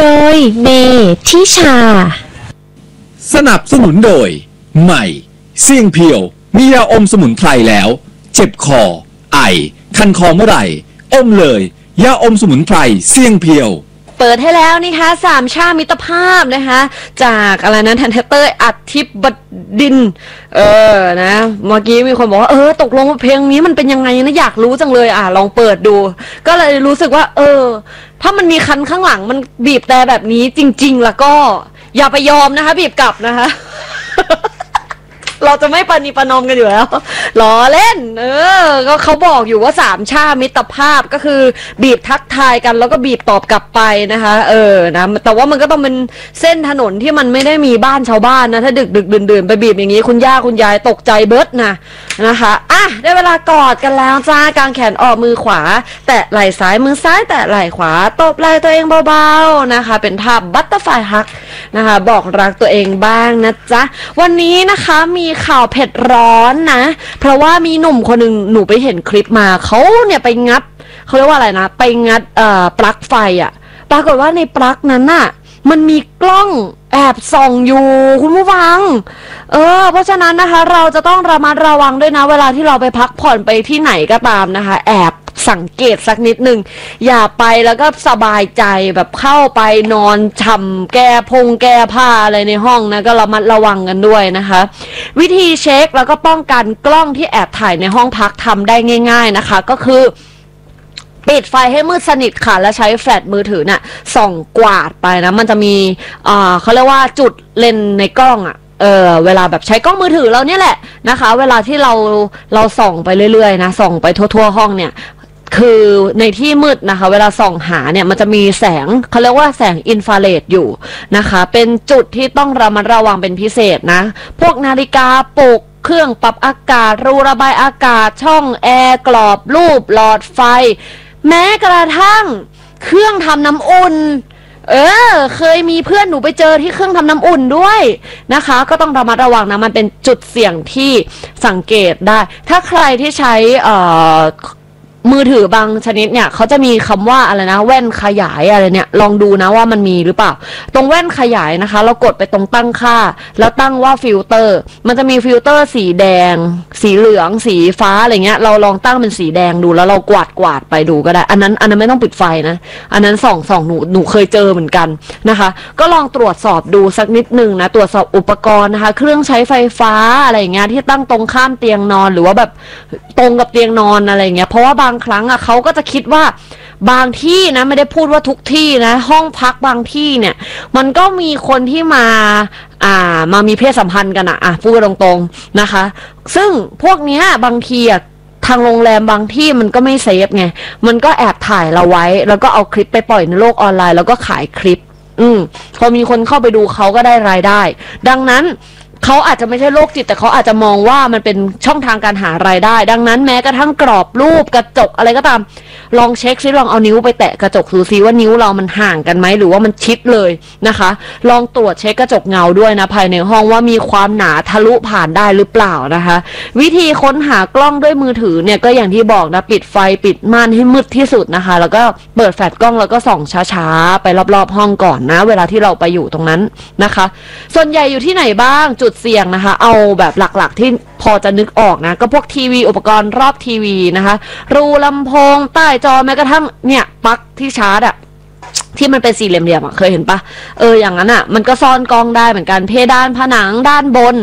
โดยเมทิชาสนับสนุนโดยใหม่เสี่ยงเพียวมียาอมสมุนไพรแล้วเจ็บคอไอคันคอเมื่อไหร่อมเลยยาอมสมุนไพรเสี่ยงเพียวเปิดให้แล้วนะคะสามชามิตรภาพนะคะจากอะไรนะทันเตอร์อัดทิพย์บดินนะเมื่อกี้มีคนบอกว่าตกลงเพลงนี้มันเป็นยังไงนะอยากรู้จังเลยลองเปิดดูก็เลยรู้สึกว่าถ้ามันมีคันข้างหลังมันบีบแต่แบบนี้จริงๆแล้วก็อย่าไปยอมนะคะบีบกลับนะคะ เราจะไม่ปณีประนอมกันอยู่แล้วล้อเล่นก็เขาบอกอยู่ว่าสามชามิตรภาพก็คือบีบทักทายกันแล้วก็บีบตอบกลับไปนะคะนะแต่ว่ามันก็ต้องเป็นเส้นถนนที่มันไม่ได้มีบ้านชาวบ้านนะถ้าดึกดื่นไปบีบอย่างนี้คุณย่าคุณยายตกใจเบิร์ดนะคะได้เวลากอดกันแล้วจ้ากางแขนออกมือขวาแตะไหล่ซ้ายมือซ้ายแตะไหล่ขวาตบไหล่ตัวเองเบาๆนะคะเป็นท่าบัตเตอร์ฟลายฮักนะคะบอกรักตัวเองบ้างนะจ๊ะวันนี้นะคะมีข่าวเผ็ดร้อนนะเพราะว่ามีหนุ่มคนหนึ่งหนูไปเห็นคลิปมาเขาเนี่ยไปงัดเขาเรียกว่าอะไรนะไปงัดปลั๊กไฟปรากฏว่าในปลั๊กนั้นน่ะมันมีกล้องแอบส่องอยู่คุณผู้ฟังเพราะฉะนั้นนะคะเราจะต้องระมัดระวังด้วยนะเวลาที่เราไปพักผ่อนไปที่ไหนก็ตามนะคะแอบสังเกตสักนิดนึงอย่าไปแล้วก็สบายใจแบบเข้าไปนอนฉ่ำแก้ผ้าอะไรในห้องนะก็ระมัดระวังกันด้วยนะคะวิธีเช็คแล้วก็ป้องกันกล้องที่แอบถ่ายในห้องพักทำได้ง่ายๆนะคะก็คือปิดไฟให้มืดสนิทค่ะแล้วใช้แฟลชมือถือน่ะส่องกวาดไปนะมันจะมีเขาเรียกว่าจุดเลนในกล้องเวลาแบบใช้กล้องมือถือเราเนี่ยแหละนะคะเวลาที่เราส่องไปเรื่อยๆนะส่องไปทั่วห้องเนี่ยคือในที่มืดนะคะเวลาส่องหาเนี่ยมันจะมีแสงเขาเรียกว่าแสงอินฟราเรดอยู่นะคะเป็นจุดที่ต้องระมัดระวังเป็นพิเศษนะพวกนาฬิกาปลุกเครื่องปรับอากาศรูระบายอากาศช่องแอร์กรอบรูปหลอดไฟแม้กระทั่งเครื่องทำน้ำอุ่นเคยมีเพื่อนหนูไปเจอที่เครื่องทำน้ำอุ่นด้วยนะคะก็ต้องระมัดระวังนะมันเป็นจุดเสี่ยงที่สังเกตได้ถ้าใครที่ใช้มือถือบางชนิดเนี่ยเขาจะมีคำว่าอะไรนะแว่นขยายอะไรเนี่ยลองดูนะว่ามันมีหรือเปล่าตรงแว่นขยายนะคะเรากดไปตรงตั้งค่าแล้วตั้งว่าฟิลเตอร์มันจะมีฟิลเตอร์สีแดงสีเหลืองสีฟ้าอะไรเงี้ยเราลองตั้งเป็นสีแดงดูแล้วเรากวาดไปดูก็ได้อันนั้นไม่ต้องปิดไฟนะอันนั้นส่องหนูเคยเจอเหมือนกันนะคะก็ลองตรวจสอบดูสักนิดนึงนะตรวจสอบอุปกรณ์นะคะเครื่องใช้ไฟฟ้าอะไรเงี้ยที่ตั้งตรงข้ามเตียงนอนหรือว่าแบบตรงกับเตียงนอนอะไรเงี้ยเพราะว่าบางครั้งเขาก็จะคิดว่าบางที่นะไม่ได้พูดว่าทุกที่นะห้องพักบางที่เนี่ยมันก็มีคนที่มามีเพศสัมพันธ์กันพูดตรงๆนะคะซึ่งพวกนี้บางทีทางโรงแรมบางที่มันก็ไม่เซฟไงมันก็แอบถ่ายเราไว้แล้วก็เอาคลิปไปปล่อยในโลกออนไลน์แล้วก็ขายคลิปพอมีคนเข้าไปดูเขาก็ได้รายได้ดังนั้นเขาอาจจะไม่ใช่โรคจิตแต่เขาอาจจะมองว่ามันเป็นช่องทางการหารายได้ดังนั้นแม้กระทั่งกรอบรูปกระจกอะไรก็ตามลองเช็คซิลองเอานิ้วไปแตะกระจกดูซิว่านิ้วเรามันห่างกันไหมหรือว่ามันชิดเลยนะคะลองตรวจเช็คกระจกเงาด้วยนะภายในห้องว่ามีความหนาทะลุผ่านได้หรือเปล่านะคะวิธีค้นหากล้องด้วยมือถือเนี่ยก็อย่างที่บอกนะปิดไฟปิดม่านให้มืดที่สุดนะคะแล้วก็เปิดแฟลชกล้องแล้วก็ส่องช้าๆไปรอบๆห้องก่อนนะเวลาที่เราไปอยู่ตรงนั้นนะคะส่วนใหญ่อยู่ที่ไหนบ้างจุดเสี่ยงนะคะเอาแบบหลักๆที่พอจะนึกออกนะก็พวกทีวีอุปกรณ์รอบทีวีนะคะรูลำโพงใต้จอแม้กระทั่งเนี่ยปลั๊กที่ชาร์จที่มันเป็นสี่เหลี่ยมๆเคยเห็นปะอย่างนั้นมันก็ซ่อนกล้องได้เหมือนกันเพดานผนังด้านบน